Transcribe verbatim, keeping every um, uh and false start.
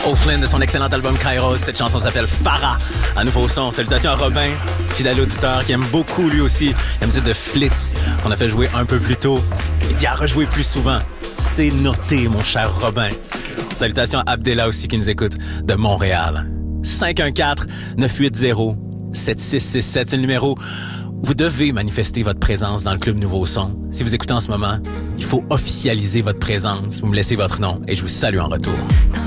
O'Flynn de son excellent album Kairos. Cette chanson s'appelle Farah, un nouveau son. Salutations à Robin, fidèle auditeur qui aime beaucoup lui aussi la musique de Flitz qu'on a fait jouer un peu plus tôt. Il dit à rejouer plus souvent. C'est noté, mon cher Robin. Salutations à Abdella aussi qui nous écoute de Montréal. cinq un quatre neuf huit zéro sept six six sept, c'est le numéro. Vous devez manifester votre présence dans le Club Nouveau Son. Si vous écoutez en ce moment, il faut officialiser votre présence. Vous me laissez votre nom et je vous salue en retour.